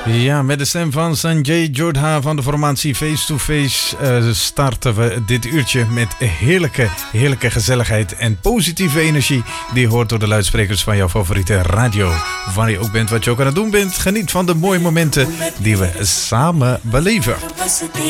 Ja, met de stem van Sanjay Jodha van de formatie Face to Face starten we dit uurtje met heerlijke gezelligheid en positieve energie die je hoort door de luidsprekers van jouw favoriete radio. Waar je ook bent, wat je ook aan het doen bent, geniet van de mooie momenten die we samen beleven.